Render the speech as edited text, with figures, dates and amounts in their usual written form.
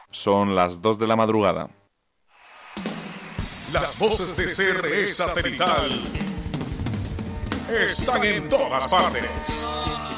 Son las 2 de la madrugada. Las voces de CRE Satelital están en todas partes.